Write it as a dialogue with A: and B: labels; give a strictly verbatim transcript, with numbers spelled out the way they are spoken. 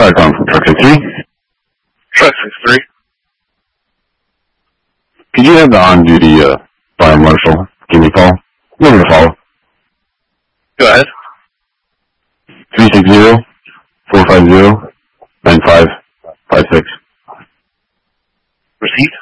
A: Alright, calling from truck six three.
B: Truck six three.
A: Could you have the on-duty uh, fire marshal give me a call? Number to follow.
B: Go ahead.
A: three six zero, four five zero, nine five five six.
B: Received.